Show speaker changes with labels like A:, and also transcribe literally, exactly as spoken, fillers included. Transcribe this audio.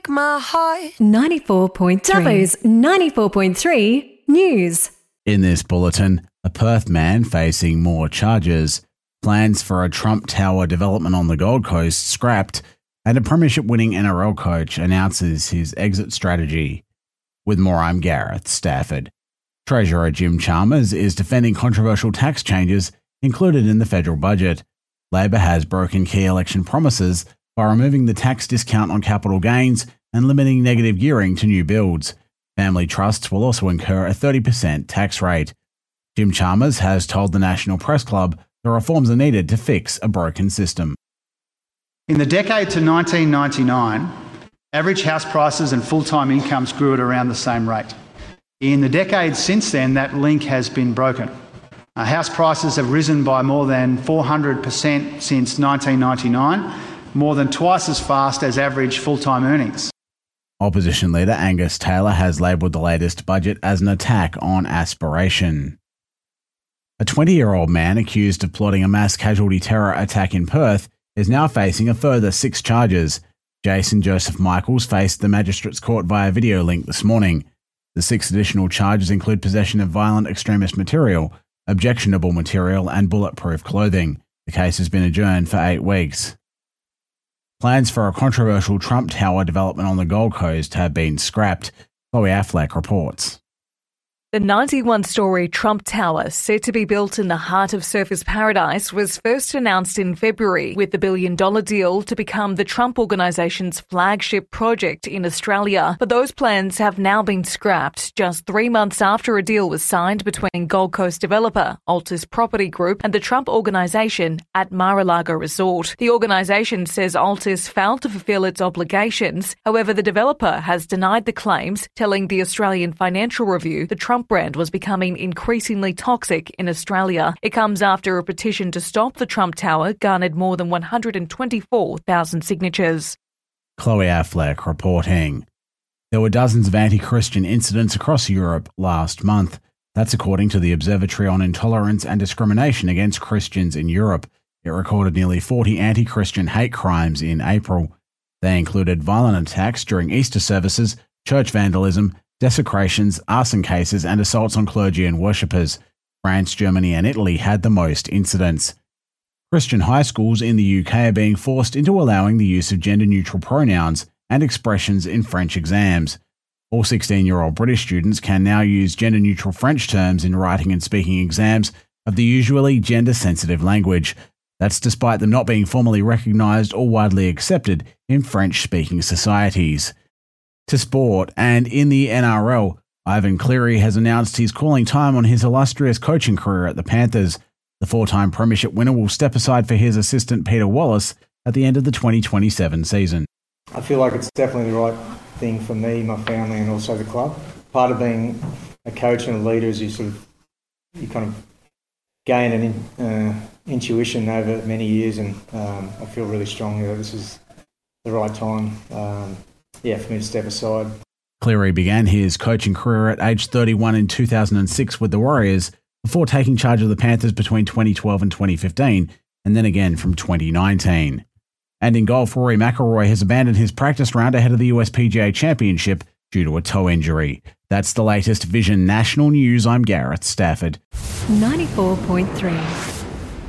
A: my heart.
B: ninety-four point three. Dubbo's ninety-four point three News.
C: In this bulletin, a Perth man facing more charges, plans for a Trump Tower development on the Gold Coast scrapped, and a premiership-winning N R L coach announces his exit strategy. With more, I'm Gareth Stafford. Treasurer Jim Chalmers is defending controversial tax changes included in the federal budget. Labor has broken key election promises by removing the tax discount on capital gains and limiting negative gearing to new builds. Family trusts will also incur a thirty percent tax rate. Jim Chalmers has told the National Press Club the reforms are needed to fix a broken system.
D: In the decade to nineteen ninety-nine, average house prices and full-time incomes grew at around the same rate. In the decades since then, that link has been broken. Uh, house prices have risen by more than four hundred percent since nineteen ninety-nine, more than twice as fast as average full-time earnings.
C: Opposition leader Angus Taylor has labelled the latest budget as an attack on aspiration. A twenty-year-old man accused of plotting a mass casualty terror attack in Perth is now facing a further six charges. Jason Joseph Michaels faced the magistrate's court via video link this morning. The six additional charges include possession of violent extremist material, objectionable material, and bulletproof clothing. The case has been adjourned for eight weeks. Plans for a controversial Trump Tower development on the Gold Coast have been scrapped. Chloe Affleck reports.
E: The ninety-one storey Trump Tower, set to be built in the heart of Surfers Paradise, was first announced in February with the billion-dollar deal to become the Trump Organisation's flagship project in Australia. But those plans have now been scrapped just three months after a deal was signed between Gold Coast developer Altus Property Group and the Trump Organisation at Mar-a-Lago Resort. The organisation says Altus failed to fulfil its obligations. However, the developer has denied the claims, telling the Australian Financial Review the Trump brand was becoming increasingly toxic in Australia. It comes after a petition to stop the Trump Tower garnered more than one hundred twenty-four thousand signatures.
C: Chloe Affleck reporting. There were dozens of anti-Christian incidents across Europe last month. That's according to the Observatory on Intolerance and Discrimination Against Christians in Europe. It recorded nearly forty anti-Christian hate crimes in April. They included violent attacks during Easter services, church vandalism, desecrations, arson cases, and assaults on clergy and worshippers. France, Germany, and Italy had the most incidents. Christian high schools in the U K are being forced into allowing the use of gender-neutral pronouns and expressions in French exams. All sixteen-year-old British students can now use gender-neutral French terms in writing and speaking exams of the usually gender-sensitive language. That's despite them not being formally recognised or widely accepted in French-speaking societies. To sport, and in the N R L, Ivan Cleary has announced he's calling time on his illustrious coaching career at the Panthers. The four-time premiership winner will step aside for his assistant Peter Wallace at the end of the twenty twenty-seven season.
F: I feel like it's definitely the right thing for me, my family, and also the club. Part of being a coach and a leader is you sort of, you kind of gain an in, uh, intuition over many years, and um, I feel really strongly that this is the right time. Um, Yeah, for me to step aside.
C: Cleary began his coaching career at age thirty-one in two thousand six with the Warriors before taking charge of the Panthers between twenty twelve and twenty fifteen, and then again from twenty nineteen. And in golf, Rory McIlroy has abandoned his practice round ahead of the U S P G A Championship due to a toe injury. That's the latest Vision National News. I'm Gareth Stafford.
B: ninety-four point three.